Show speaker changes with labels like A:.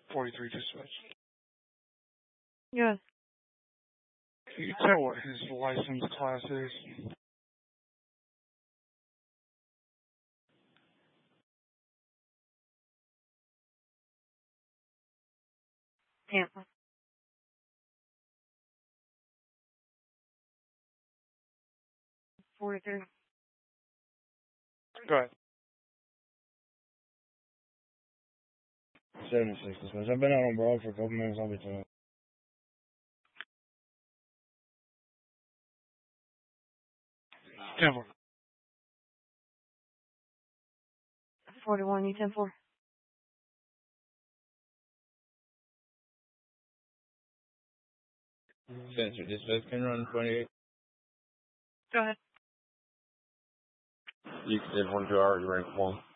A: 43 dispatch.
B: Yes.
A: Can you tell what his license class is?
B: Tampa. 43.
A: Go ahead.
C: 76 dispatch. I've been out on Broad for a couple minutes. I'll be to it.
A: 10-4.
B: 41, you 10-4.
C: Sensor dispatch can run 28.
B: Go ahead.
C: You can send 1 2 hours rank 1.